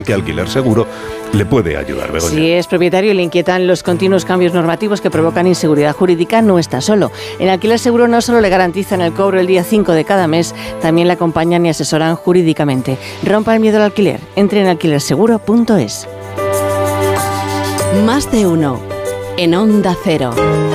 que Alquiler Seguro le puede ayudar, Begoña. Si es propietario y le inquietan los continuos cambios normativos que provocan inseguridad jurídica, no está solo. En Alquiler Seguro no solo le garantizan el cobro el día 5 de cada mes, también le acompañan y asesoran jurídicamente. Rompa el miedo al alquiler. Entre en alquilerseguro.es. Más de uno. En Onda Cero.